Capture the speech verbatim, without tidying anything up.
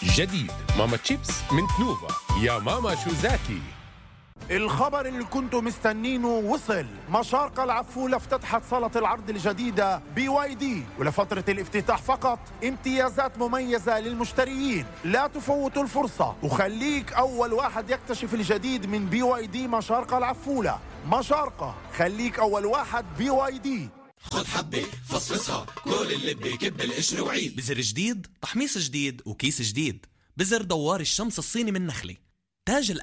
جديد ماما تشيبس من تنوفا، يا ماما شو زاكي. الخبر اللي كنتوا مستنينه وصل. مشارقة العفولة افتتحت صالة العرض الجديدة بي واي دي، ولفترة الافتتاح فقط امتيازات مميزة للمشتريين. لا تفوتوا الفرصة وخليك أول واحد يكتشف الجديد من بي واي دي مشارقة العفولة. مشارقة، خليك أول واحد بي واي دي. خد حبة فصفصها، كل اللي بكب القشر وعيد. بزر جديد، تحميص جديد، وكيس جديد. بزر دوار الشمس الصيني من نخلة، تاج